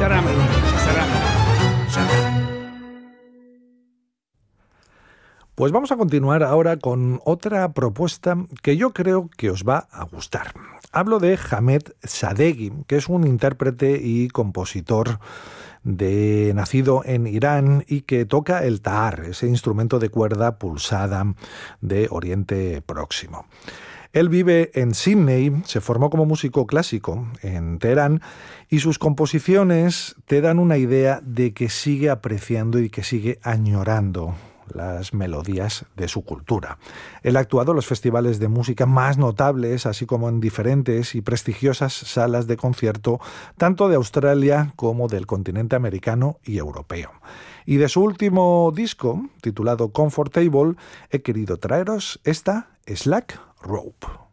Saram. Pues vamos a continuar ahora con otra propuesta que yo creo que os va a gustar. Hablo de Hamed Sadeghi, que es un intérprete y compositor nacido en Irán y que toca el tar, ese instrumento de cuerda pulsada de Oriente Próximo. Él vive en Sydney, se formó como músico clásico en Teherán y sus composiciones te dan una idea de que sigue apreciando y que sigue añorando las melodías de su cultura. Él ha actuado en los festivales de música más notables, así como en diferentes y prestigiosas salas de concierto, tanto de Australia como del continente americano y europeo. Y de su último disco, titulado Comfortable, he querido traeros esta Slack Rope.